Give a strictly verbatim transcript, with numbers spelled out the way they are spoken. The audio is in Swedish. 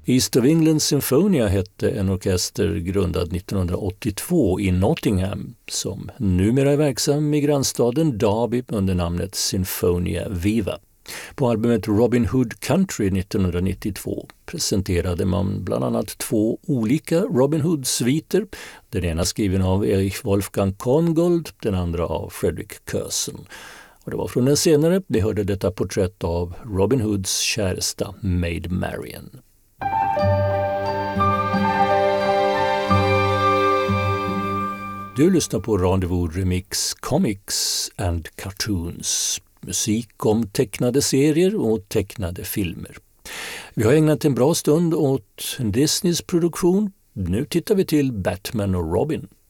East of England Symphonia hette en orkester grundad nittonhundraåttiotvå i Nottingham som numera är verksam i grannstaden Derby under namnet Sinfonia Viva. På albumet Robin Hood Country nittonhundranittiotvå presenterade man bland annat två olika Robin Hood-sviter, den ena skriven av Erich Wolfgang Korngold, den andra av Frederick Curson. Och det var från den senare vi hörde detta porträtt av Robin Hoods käresta Maid Marian. Du lyssnar på Rendezvous Remix Comics and Cartoons. Musik om tecknade serier och tecknade filmer. Vi har ägnat en bra stund åt Disneys produktion. Nu tittar vi till Batman och Robin.